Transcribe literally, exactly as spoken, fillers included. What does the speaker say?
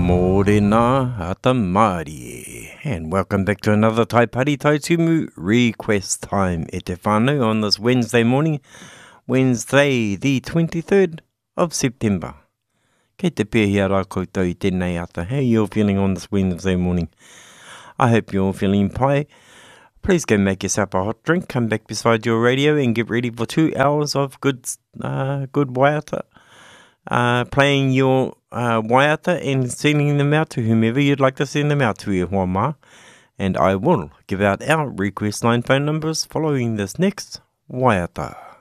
Morena Atamari, and welcome back to another Taipari Tautumu request time e te whānau on this Wednesday morning, Wednesday the twenty-third of September. Kei te pēhia rā koutou I tēnei ata. How are you feeling on this Wednesday morning? I hope you're all feeling pai. Please go make yourself a hot drink, come back beside your radio and get ready for two hours of good uh, good waiata. Uh, playing your uh, waiata and sending them out to whomever you'd like to send them out to, e hoa mā. And I will give out our request line phone numbers following this next waiata.